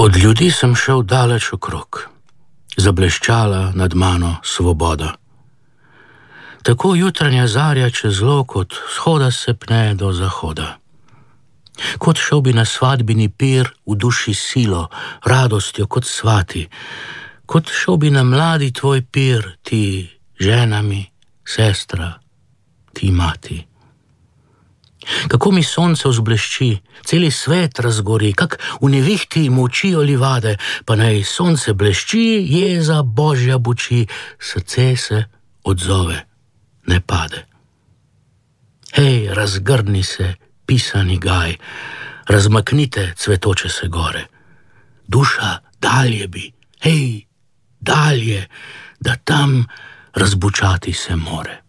Od ljudi sem šel daleč okrog, zableščala nad mano svoboda. Tako jutranja zarja čez lok od shoda se pne do zahoda. Kot šel bi na svadbini pir, v duši silo, radostjo kot svati, kot šel bi na mladi tvoj pir, ti ženami, sestra, ti mati. Kako mi sonce vzblešči, celi svet razgori, kak v nevihti močijo livade, pa naj sonce blešči, jeza božja buči, srce se odzove, ne pade. Hej, razgrni se, pisani gaj, razmaknite cvetoče se gore. Duša dalje bi, hej, dalje, da tam razbučati se more.